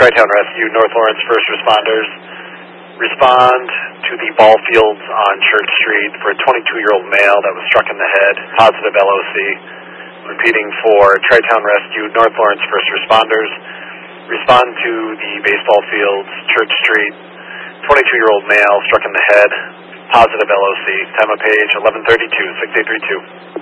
Tri-Town Rescue, North Lawrence first responders. Respond to the ball fields on Church Street for a 22-year-old male that was struck in the head, positive LOC. Repeating for Tri-Town Rescue, North Lawrence first responders. Respond to the baseball fields, Church Street, 22-year-old male struck in the head, positive LOC. Time of page 11:32, 6832.